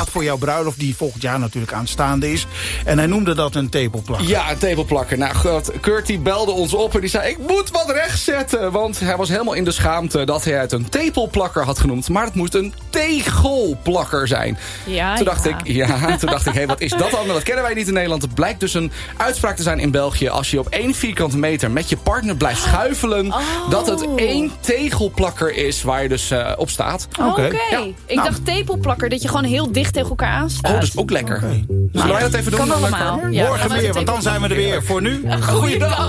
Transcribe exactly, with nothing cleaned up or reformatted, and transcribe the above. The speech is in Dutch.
maat voor jouw bruiloft... die volgend jaar natuurlijk aanstaande is. En hij noemde dat een tepelplakker. Ja, een tepelplakker. Nou, God, Kurt die belde ons op en die zei... ik moet wat rechtzetten. Want hij was helemaal in de schaamte dat hij het een tepelplakker had genoemd. Maar het moest een tegelplakker zijn. Ja, toen dacht ja. ik, ja, toen dacht ik, hé, hey, wat is dat dan? Dat kennen wij niet in Nederland. Het blijkt dus een uitspraak te zijn in België. Als je op één vierkante meter met je partner blijft schuifelen... Oh. dat het één tegelplakker is waar je dus uh, op staat. Oké. Oké. Okay. Ja. Ik Nou. dacht tepelplakker, dat je gewoon heel dicht tegen elkaar aanstaat. Oh, dus ook lekker. Okay. Zullen wij dat even doen? Kan dan, allemaal. Carmen? Ja, Morgen we gaan meer, want dan zijn we er weer. Voor nu, Goeiedag.